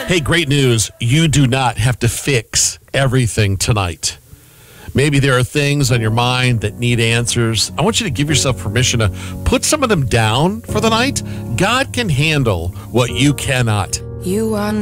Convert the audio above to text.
Hey, great news. You do not have to fix everything tonight. Maybe there are things on your mind that need answers. I want you to give yourself permission to put some of them down for the night. God can handle what you cannot. You are